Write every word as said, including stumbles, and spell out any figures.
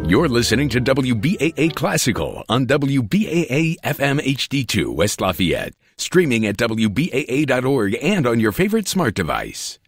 You're listening to W B A A Classical on W B A A F M H D two West Lafayette. Streaming at W B A A dot org and on your favorite smart device.